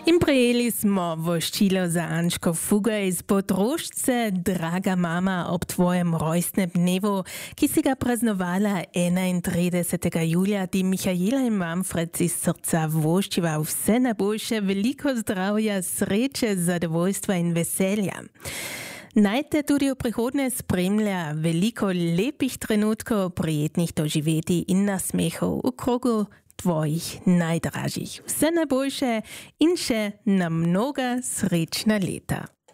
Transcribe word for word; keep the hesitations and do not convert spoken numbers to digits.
Imprijeli smo voščilo za Ančko Fugaj iz Podrožce, draga mama, ob tvojem rojstnem dnevu, ki si ga praznovala enaintridesetega julija, ti Mihaela in Manfred iz srca voščiva vse najboljše, veliko zdravja, sreče, zadovoljstva in veselja. Naj te tudi v prihodnje spremlja veliko lepih trenutkov, prijetnih doživetij in nasmehov v krogu tvojih najdražjih. Vse najboljše in še na mnoga srečna leta.